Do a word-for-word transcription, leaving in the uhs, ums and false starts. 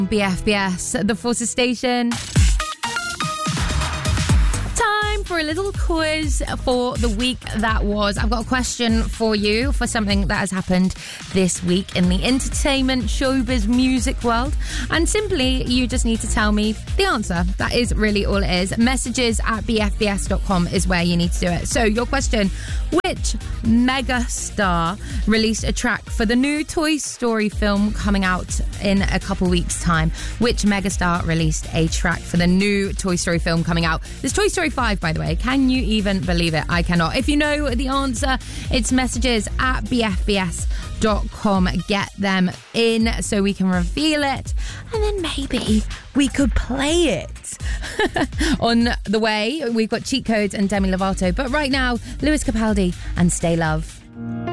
B F B S, the Forces Station. Time for a little quiz for the week that was. I've got a question for you for something that has happened this week in the entertainment, showbiz, music world. And simply, you just need to tell me the answer. That is really all it is. Messages at b f b s dot com is where you need to do it. So your question, which mega star released a track for the new Toy Story film coming out in a couple weeks' time? Which mega star released a track for the new Toy Story film coming out? There's Toy Story five, by the way. Can you even believe it? I cannot. If you know the answer, it's messages at b f b s dot com. Get them in so we can reveal it, and then maybe we could play it. On the way, we've got Cheat Codes and Demi Lovato, but right now, Lewis Capaldi and Stay Love.